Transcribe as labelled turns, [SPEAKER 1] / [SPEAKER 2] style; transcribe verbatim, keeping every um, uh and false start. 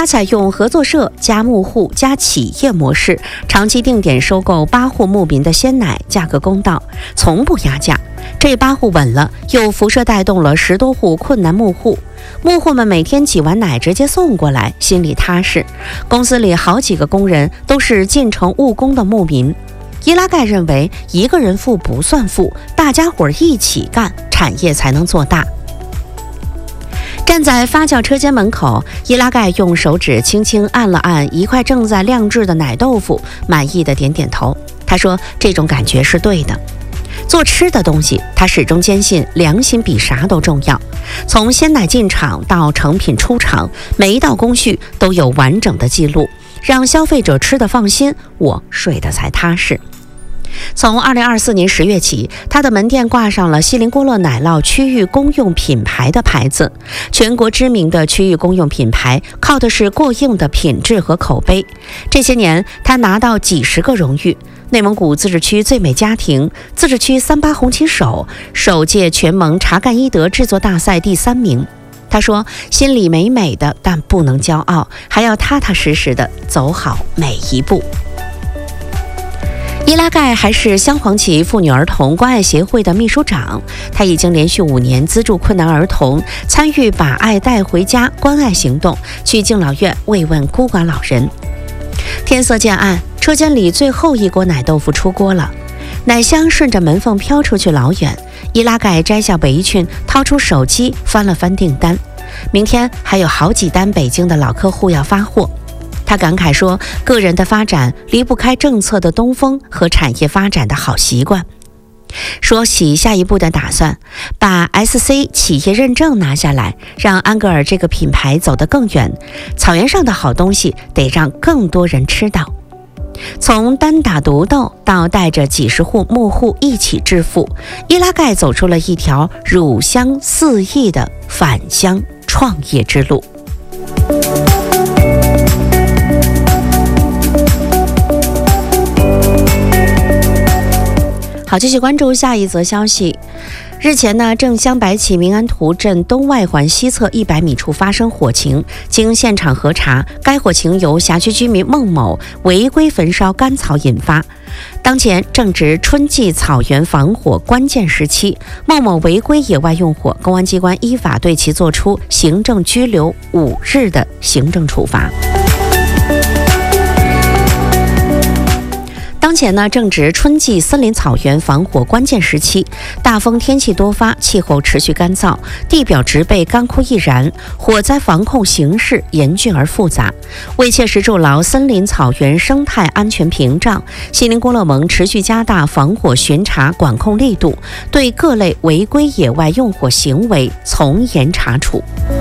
[SPEAKER 1] 他采用合作社加牧户加企业模式，长期定点收购八户牧民的鲜奶，价格公道，从不压价。这八户稳了，又辐射带动了十多户困难牧户。牧户们每天挤完奶直接送过来，心里踏实。公司里好几个工人都是进城务工的牧民。伊拉盖认为，一个人富不算富，大家伙一起干，产业才能做大。站在发酵车间门口，伊拉盖用手指轻轻按了按一块正在晾制的奶豆腐，满意的点点头。他说，这种感觉是对的。做吃的东西，他始终坚信良心比啥都重要。从鲜奶进厂到成品出厂，每一道工序都有完整的记录，让消费者吃得放心，我睡得才踏实。从二零二四年十月起，他的门店挂上了锡林郭勒奶酪区域公用品牌的牌子。全国知名的区域公用品牌，靠的是过硬的品质和口碑。这些年，他拿到几十个荣誉：内蒙古自治区最美家庭、自治区三八红旗手、首届全盟茶干伊德制作大赛第三名。他说，心里美美的，但不能骄傲，还要踏踏实实的走好每一步。伊拉盖还是镶黄旗妇女儿童关爱协会的秘书长，他已经连续五年资助困难儿童，参与把爱带回家关爱行动，去敬老院慰问孤寡老人。天色渐暗，车间里最后一锅奶豆腐出锅了，奶香顺着门缝飘出去老远。伊拉盖摘下围裙，掏出手机翻了翻订单，明天还有好几单北京的老客户要发货。他感慨说，个人的发展离不开政策的东风和产业发展的好习惯。说起下一步的打算，把 S C 企业认证拿下来，让安格尔这个品牌走得更远。草原上的好东西得让更多人吃到。从单打独斗到带着几十户牧户一起致富，伊拉盖走出了一条乳香四溢的返乡创业之路。好，继续关注下一则消息。日前呢，郑乡白起民安图镇东外环西侧一百米处发生火情，经现场核查，该火情由辖区居民孟某违规焚烧干草引发。当前正值春季草原防火关键时期，孟某违规野外用火，公安机关依法对其作出行政拘留五日的行政处罚。当前呢，正值春季森林草原防火关键时期，大风天气多发，气候持续干燥，地表植被干枯易燃，火灾防控形势严峻而复杂。为切实筑牢森林草原生态安全屏障，锡林郭勒盟持续加大防火巡查管控力度，对各类违规野外用火行为从严查处。